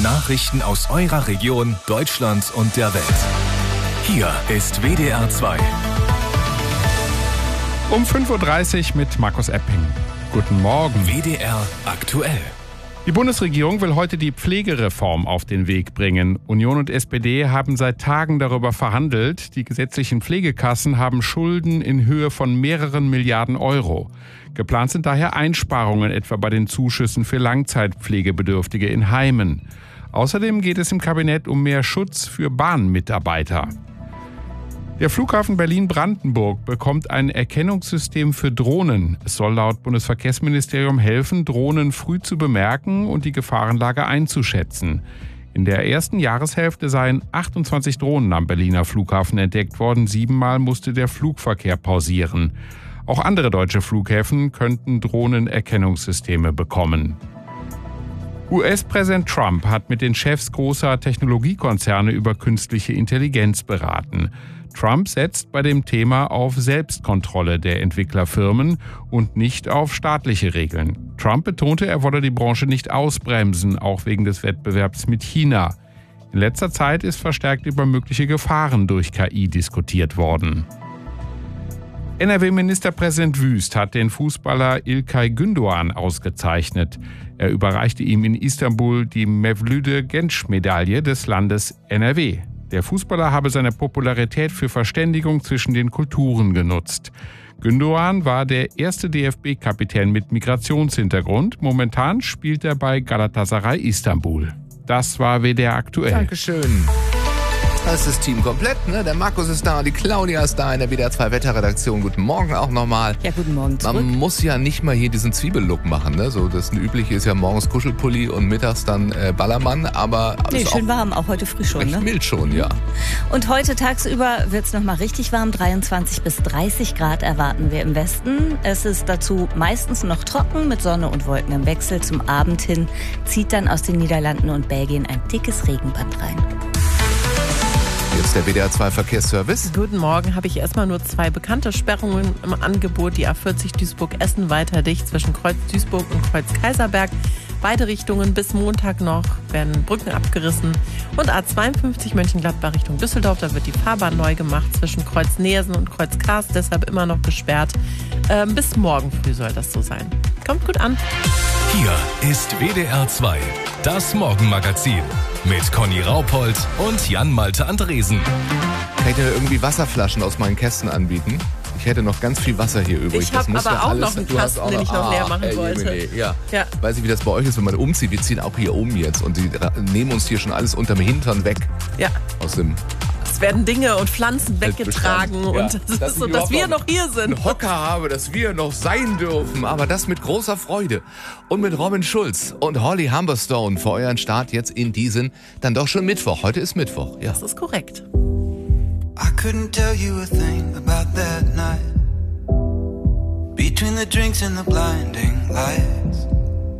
Nachrichten aus eurer Region, Deutschland und der Welt. Hier ist WDR 2. Um 5.30 Uhr mit Markus Epping. Guten Morgen. WDR aktuell. Die Bundesregierung will heute die Pflegereform auf den Weg bringen. Union und SPD haben seit Tagen darüber verhandelt. Die gesetzlichen Pflegekassen haben Schulden in Höhe von mehreren Milliarden Euro. Geplant sind daher Einsparungen, etwa bei den Zuschüssen für Langzeitpflegebedürftige in Heimen. Außerdem geht es im Kabinett um mehr Schutz für Bahnmitarbeiter. Der Flughafen Berlin-Brandenburg bekommt ein Erkennungssystem für Drohnen. Es soll laut Bundesverkehrsministerium helfen, Drohnen früh zu bemerken und die Gefahrenlage einzuschätzen. In der ersten Jahreshälfte seien 28 Drohnen am Berliner Flughafen entdeckt worden. 7-mal musste der Flugverkehr pausieren. Auch andere deutsche Flughäfen könnten Drohnenerkennungssysteme bekommen. US-Präsident Trump hat mit den Chefs großer Technologiekonzerne über künstliche Intelligenz beraten. Trump setzt bei dem Thema auf Selbstkontrolle der Entwicklerfirmen und nicht auf staatliche Regeln. Trump betonte, er wolle die Branche nicht ausbremsen, auch wegen des Wettbewerbs mit China. In letzter Zeit ist verstärkt über mögliche Gefahren durch KI diskutiert worden. NRW-Ministerpräsident Wüst hat den Fußballer İlkay Gündoğan ausgezeichnet. Er überreichte ihm in Istanbul die Mevlüde-Genç-Medaille des Landes NRW. Der Fußballer habe seine Popularität für Verständigung zwischen den Kulturen genutzt. Gündoğan war der erste DFB-Kapitän mit Migrationshintergrund. Momentan spielt er bei Galatasaray Istanbul. Das war WDR aktuell. Dankeschön. Das ist das Team komplett, ne? Der Markus ist da, die Claudia ist da in der WDR 2 Wetterredaktion. Guten Morgen auch nochmal. Ja, guten Morgen zurück. Man muss ja nicht mal hier diesen Zwiebellook machen, ne? So, das Übliche ist ja morgens Kuschelpulli und mittags dann Ballermann, aber nee, schön warm, auch heute früh schon, recht ne? mild schon, ja. Und heute tagsüber wird es nochmal richtig warm, 23 bis 30 Grad erwarten wir im Westen. Es ist dazu meistens noch trocken mit Sonne und Wolken im Wechsel. Zum Abend hin zieht dann aus den Niederlanden und Belgien ein dickes Regenband rein. Jetzt der WDR 2 Verkehrsservice. Guten Morgen, habe ich erstmal nur 2 bekannte Sperrungen im Angebot. Die A40 Duisburg-Essen weiter dicht zwischen Kreuz Duisburg und Kreuz Kaiserberg. Beide Richtungen bis Montag noch werden Brücken abgerissen. Und A52 Mönchengladbach Richtung Düsseldorf, da wird die Fahrbahn neu gemacht zwischen Kreuz Neersen und Kreuz Kars, deshalb immer noch gesperrt. Bis morgen früh soll das so sein. Kommt gut an. Hier ist WDR 2, das Morgenmagazin mit Conny Raupold und Jan-Malte Andresen. Kann ich dir irgendwie Wasserflaschen aus meinen Kästen anbieten? Ich hätte noch ganz viel Wasser hier übrig. Ich habe aber auch noch einen Kasten, den ich noch leer machen wollte. Ja. Weiß ich, wie das bei euch ist, wenn man umzieht. Wir ziehen auch hier um jetzt und sie nehmen uns hier schon alles unterm Hintern weg. Ja. Aus dem Es werden Dinge und Pflanzen weggetragen und das ist so, dass wir noch hier sind. Einen Hocker habe, dass wir noch sein dürfen. Aber das mit großer Freude. Und mit Robin Schulz und Holly Humberstone für euren Start jetzt in diesen, dann doch schon Mittwoch. Heute ist Mittwoch. Ja. Das ist korrekt. I couldn't tell you a thing about that night. Between the drinks and the blinding light.